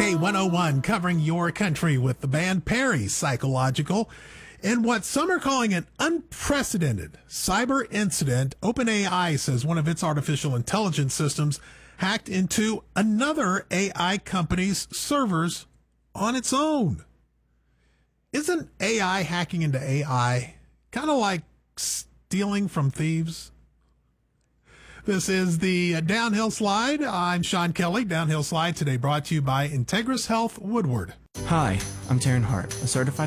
K101 covering your country with the band Perry Psychological. In what some are calling an unprecedented cyber incident, OpenAI says one of its artificial intelligence systems hacked into another AI company's servers on its own. Isn't AI hacking into AI kind of like stealing from thieves? This is the Downhill Slide. I'm Sean Kelly. Downhill Slide today brought to you by Integris Health Woodward. Hi, I'm Taryn Hart, a certified